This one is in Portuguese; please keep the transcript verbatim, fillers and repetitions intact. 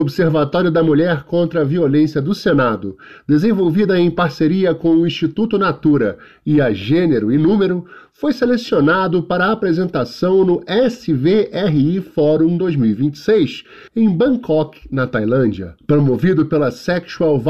Observatório da Mulher contra a Violência do Senado, desenvolvida em parceria com o Instituto Natura e a Gênero e Número, foi selecionado para apresentação no S V R I Forum dois mil e vinte e seis, em Bangkok, na Tailândia. Promovido pela Sexual